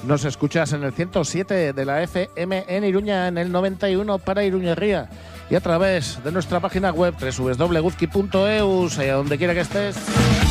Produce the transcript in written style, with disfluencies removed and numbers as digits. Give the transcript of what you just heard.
Nos escuchas en el 107 de la FM en Iruña, en el 91 para Iruñerría y a través de nuestra página web www.guzki.eus, donde quiera que estés.